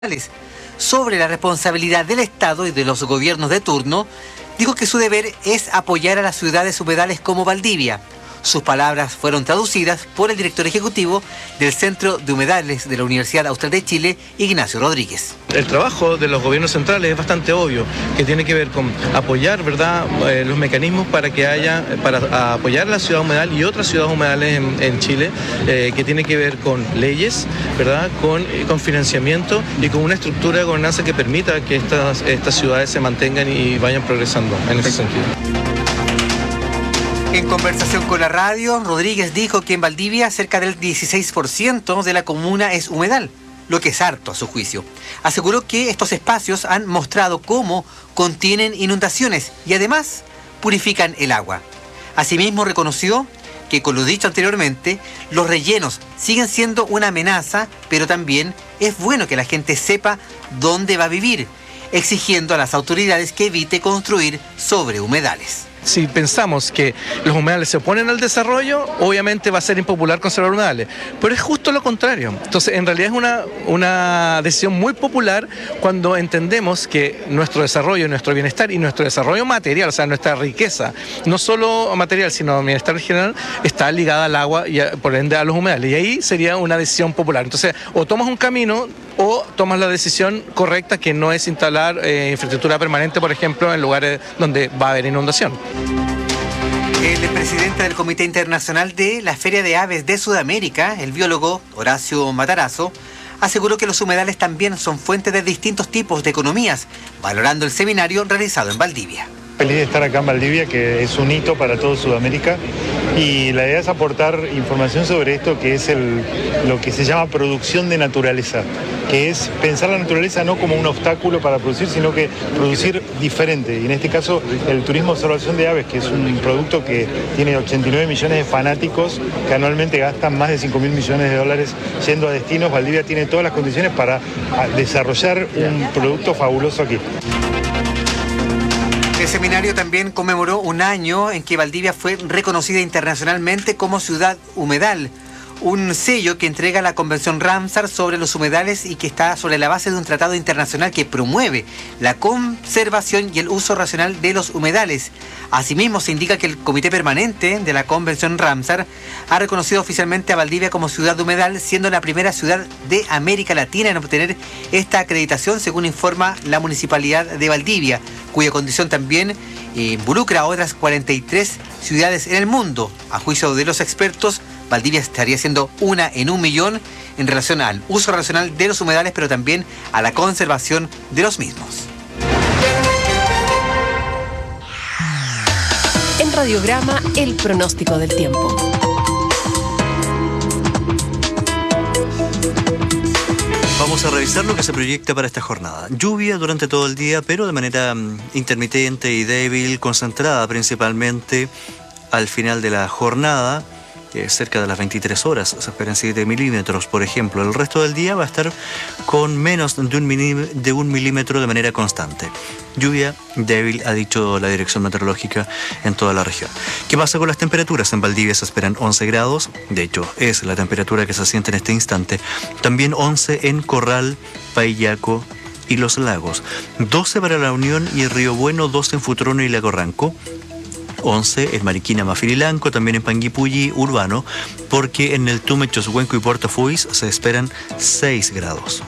sobre la responsabilidad del Estado y de los gobiernos de turno, dijo que su deber es apoyar a las ciudades humedales como Valdivia. Sus palabras fueron traducidas por el director ejecutivo del Centro de Humedales de la Universidad Austral de Chile, Ignacio Rodríguez. El trabajo de los gobiernos centrales es bastante obvio, que tiene que ver con apoyar, ¿verdad?, los mecanismos para apoyar la ciudad humedal y otras ciudades humedales en Chile, que tiene que ver con leyes, ¿verdad?, con financiamiento y con una estructura de gobernanza que permita que estas ciudades se mantengan y vayan progresando en ese sentido. En conversación con la radio, Rodríguez dijo que en Valdivia cerca del 16% de la comuna es humedal, lo que es harto a su juicio. Aseguró que estos espacios han mostrado cómo contienen inundaciones y además purifican el agua. Asimismo reconoció que, con lo dicho anteriormente, los rellenos siguen siendo una amenaza, pero también es bueno que la gente sepa dónde va a vivir, exigiendo a las autoridades que evite construir sobre humedales. Si pensamos que los humedales se oponen al desarrollo, obviamente va a ser impopular conservar humedales, pero es justo lo contrario. Entonces, en realidad es una decisión muy popular cuando entendemos que nuestro desarrollo, nuestro bienestar y nuestro desarrollo material, o sea, nuestra riqueza, no solo material, sino bienestar general, está ligada al agua y por ende a los humedales. Y ahí sería una decisión popular. Entonces, o tomas un camino o tomas la decisión correcta, que no es instalar infraestructura permanente, por ejemplo, en lugares donde va a haber inundación. El presidente del Comité Internacional de la Feria de Aves de Sudamérica, el biólogo Horacio Matarazzo, aseguró que los humedales también son fuente de distintos tipos de economías, valorando el seminario realizado en Valdivia. Feliz de estar acá en Valdivia, que es un hito para todo Sudamérica, y la idea es aportar información sobre esto, que es lo que se llama producción de naturaleza, que es pensar la naturaleza no como un obstáculo para producir, sino que producir diferente. Y en este caso, el turismo de observación de aves, que es un producto que tiene 89 millones de fanáticos, que anualmente gastan más de 5.000 millones de dólares yendo a destinos. Valdivia tiene todas las condiciones para desarrollar un producto fabuloso aquí. El seminario también conmemoró un año en que Valdivia fue reconocida internacionalmente como ciudad humedal, un sello que entrega la Convención Ramsar sobre los humedales y que está sobre la base de un tratado internacional que promueve la conservación y el uso racional de los humedales. Asimismo, se indica que el Comité Permanente de la Convención Ramsar ha reconocido oficialmente a Valdivia como ciudad humedal, siendo la primera ciudad de América Latina en obtener esta acreditación, según informa la Municipalidad de Valdivia, cuya condición también involucra a otras 43 ciudades en el mundo. A juicio de los expertos, Valdivia estaría siendo una en 1 millón en relación al uso racional de los humedales, pero también a la conservación de los mismos. En Radiograma, el pronóstico del tiempo. Vamos a revisar lo que se proyecta para esta jornada. Lluvia durante todo el día, pero de manera intermitente y débil, concentrada principalmente al final de la jornada. Cerca de las 23 horas se esperan 7 milímetros, por ejemplo. El resto del día va a estar con menos de un milímetro de manera constante. Lluvia débil, ha dicho la Dirección Meteorológica en toda la región. ¿Qué pasa con las temperaturas? En Valdivia se esperan 11 grados. De hecho, es la temperatura que se siente en este instante. También 11 en Corral, Paillaco y Los Lagos. 12 para La Unión y Río Bueno, 12 en Futrono y Lago Ranco. 11 en Mariquina, Mafililanco, también en Panguipulli, Urbano, porque en el Tume, Choshuenco y Puerto Fuís se esperan 6 grados.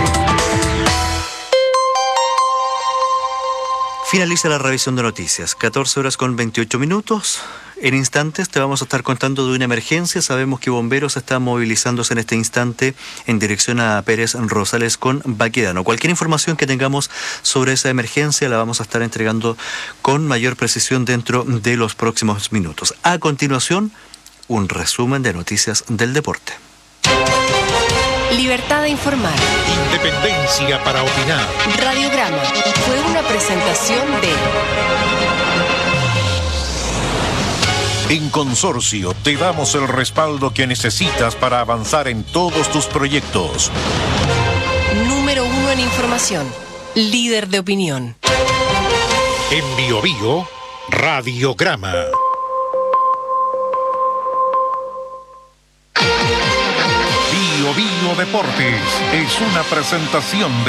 Finaliza la revisión de noticias, 14 horas con 28 minutos. En instantes te vamos a estar contando de una emergencia. Sabemos que bomberos están movilizándose en este instante en dirección a Pérez Rosales con Baquedano. Cualquier información que tengamos sobre esa emergencia la vamos a estar entregando con mayor precisión dentro de los próximos minutos. A continuación, un resumen de noticias del deporte. Libertad de informar. Independencia para opinar. Radiograma fue una presentación de... En Consorcio te damos el respaldo que necesitas para avanzar en todos tus proyectos. Número 1 en información. Líder de opinión. En Biobío, Radiograma. Bio Bio Deportes es una presentación